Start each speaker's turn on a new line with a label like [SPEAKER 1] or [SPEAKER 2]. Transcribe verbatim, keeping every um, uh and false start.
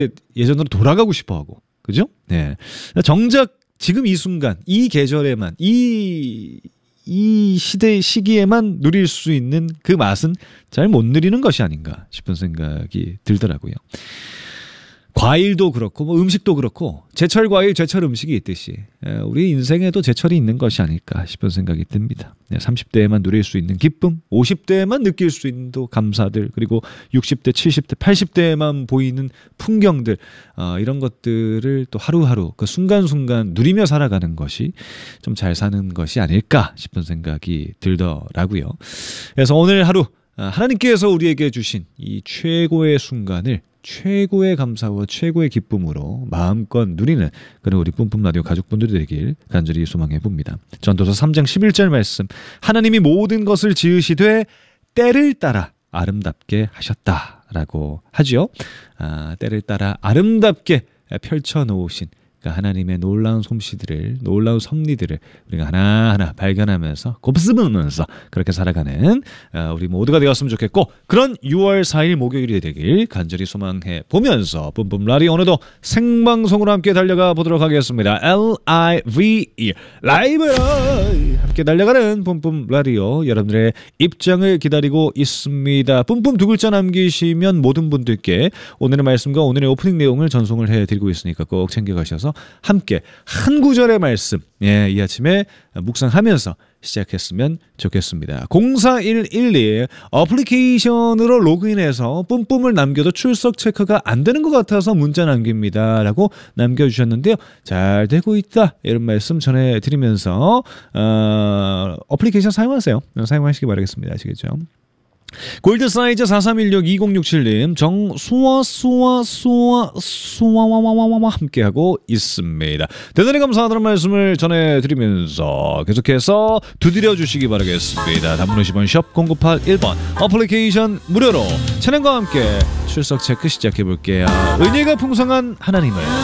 [SPEAKER 1] 예전으로 돌아가고 싶어하고, 그죠? 네. 정작 지금 이 순간, 이 계절에만, 이, 이 시대 시기에만 누릴 수 있는 그 맛은 잘 못 누리는 것이 아닌가 싶은 생각이 들더라고요. 과일도 그렇고 뭐 음식도 그렇고 제철 과일 제철 음식이 있듯이 우리 인생에도 제철이 있는 것이 아닐까 싶은 생각이 듭니다. 삼십 대에만 누릴 수 있는 기쁨, 오십 대에만 느낄 수 있는 또 감사들, 그리고 육십 대, 칠십 대, 팔십 대에만 보이는 풍경들, 어, 이런 것들을 또 하루하루 그 순간순간 누리며 살아가는 것이 좀 잘 사는 것이 아닐까 싶은 생각이 들더라고요. 그래서 오늘 하루 하나님께서 우리에게 주신 이 최고의 순간을 최고의 감사와 최고의 기쁨으로 마음껏 누리는 그런 우리 뿜뿜 라디오 가족분들이 되길 간절히 소망해 봅니다. 전도서 삼 장 십일 절 말씀, 하나님이 모든 것을 지으시되 때를 따라 아름답게 하셨다라고 하지요. 아, 때를 따라 아름답게 펼쳐놓으신 그러니까 하나님의 놀라운 솜씨들을, 놀라운 섭리들을 우리가 하나하나 발견하면서 곱씹으면서 그렇게 살아가는 우리 모두가 되었으면 좋겠고, 그런 유월 사일 목요일이 되길 간절히 소망해 보면서 뿜뿜 라디오 오늘도 생방송으로 함께 달려가 보도록 하겠습니다. 엘 아이 브이 이 라이브 함께 달려가는 뿜뿜 라디오, 여러분들의 입장을 기다리고 있습니다. 뿜뿜 두 글자 남기시면 모든 분들께 오늘의 말씀과 오늘의 오프닝 내용을 전송을 해드리고 있으니까 꼭 챙겨가셔서 함께 한 구절의 말씀, 예, 이 아침에 묵상하면서 시작했으면 좋겠습니다. 공사일일이 어플리케이션으로 로그인해서 뿜뿜을 남겨도 출석 체크가 안 되는 것 같아서 문자 남깁니다 라고 남겨주셨는데요. 잘 되고 있다 이런 말씀 전해드리면서 어, 어플리케이션 사용하세요. 사용하시기 바라겠습니다. 아시겠죠? 골드사이즈 사삼일육 이공육칠님 정수아 수아 수아 수아와와와와 함께하고 있습니다. 대단히 감사하다는 말씀을 전해드리면서 계속해서 두드려 주시기 바라겠습니다. 단문 오십 원 샵 공구팔일 번 어플리케이션 무료로 찬양과 함께 출석 체크 시작해볼게요. 은혜가 풍성한 하나님을